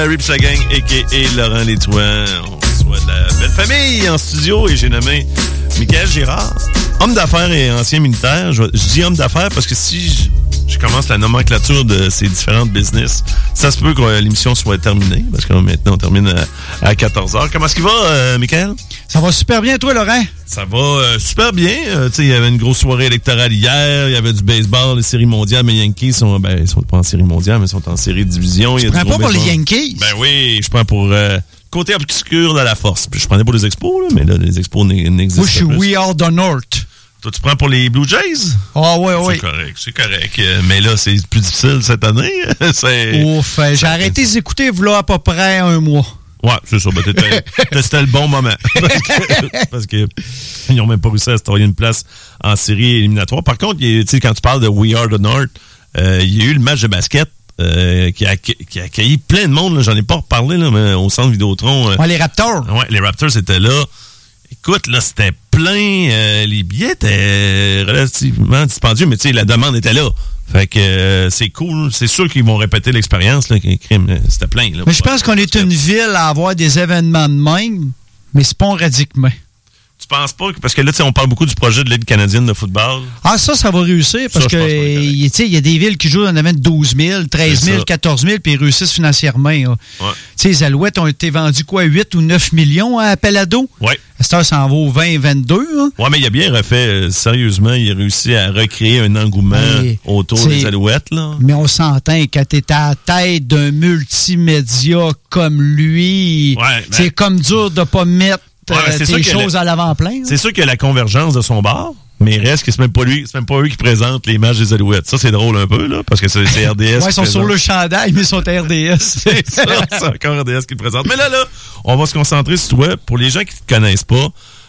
Rip sa gang, a.k.a. Laurent Létouin. On reçoit de la belle famille en studio et j'ai nommé Michael Girard, homme d'affaires et ancien militaire. Je dis homme d'affaires parce que si je commence la nomenclature de ces différentes business, ça se peut que l'émission soit terminée parce que maintenant on termine à 14h. Comment est-ce qu'il va, Michael? Ça va super bien, toi, Laurent? Ça va super bien. Il y avait une grosse soirée électorale hier. Il y avait du baseball, les séries mondiales. Mais les Yankees sont pas en série mondiale, mais sont en série de division. Tu prends pas pour les Yankees? Ben oui, je prends pour côté obscur de la force. Puis je prenais pour les Expos, là, mais là, les Expos n'existent pas. Moi, je suis We Are the North. Toi, tu prends pour les Blue Jays? Ah oui. C'est correct. Mais là, c'est plus difficile cette année. Ouf, j'ai arrêté d'écouter voilà à peu près un mois. Ouais, c'est ça. Ben, c'était le bon moment. parce que ils n'ont même pas réussi à se trouver une place en série éliminatoire. Par contre, quand tu parles de We Are the North, il y a eu le match de basket qui a accueilli plein de monde. Là. J'en ai pas reparlé là, mais au centre Vidéotron. Les Raptors. Ouais, les Raptors étaient là. Écoute, là, c'était plein. Les billets étaient relativement dispendieux, mais tu sais, la demande était là. Fait que c'est cool. C'est sûr qu'ils vont répéter l'expérience. Là, c'était plein. Là, mais je pense qu'on est une ville à avoir des événements de même, mais c'est pas radiquement. Tu penses pas? Parce que là, on parle beaucoup du projet de Ligue canadienne de football. Ah, ça va réussir parce que il y a des villes qui jouent en avant de 12 000, 13 000, 14 000, puis ils réussissent financièrement. Ouais. Les Alouettes ont été vendus 8 ou 9 millions à Pelado? Oui. Ça en vaut 20, 22. Hein? Oui, mais il a bien refait. Sérieusement, il a réussi à recréer un engouement autour des Alouettes. Là. Mais on s'entend, quand tu es à la tête d'un multimédia comme lui, c'est comme dur de pas mettre tes choses à l'avant-plan. C'est sûr qu'il y a la convergence de son bar, mais il reste que c'est même pas eux qui présentent les matchs des Alouettes. Ça, c'est drôle un peu, là, parce que c'est RDS. Ils sont sur le chandail, mais ils sont à RDS. C'est ça, c'est encore RDS qui le présente. Mais là, on va se concentrer sur toi. Pour les gens qui ne te connaissent pas,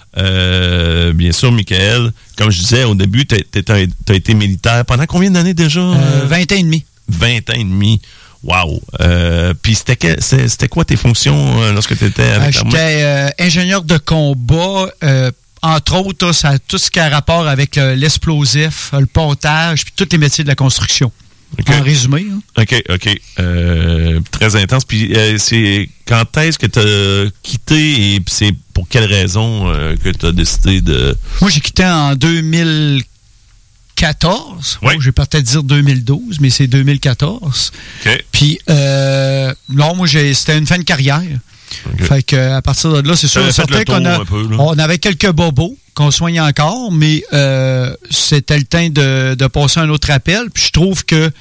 bien sûr, Michael, comme je disais au début, t'as été militaire pendant combien d'années déjà? 20 ans et demi. 20 ans et demi. Wow! Puis c'était quoi tes fonctions lorsque tu étais avec l'armée? J'étais ingénieur de combat. Entre autres, ça a tout ce qui a rapport avec l'explosif, le pontage, puis tous les métiers de la construction. Okay. En résumé. Hein. OK. Très intense. Puis c'est quand est-ce que tu as quitté et c'est pour quelle raison que tu as décidé de... Moi, j'ai quitté en 2014. Oui. Je vais peut-être dire 2012, mais c'est 2014. OK. Puis, non, moi, c'était une fin de carrière. Okay. Fait que à partir de là, c'est sûr certain qu'on avait quelques bobos qu'on soigne encore, mais c'était le temps de passer un autre appel. Puis je trouve que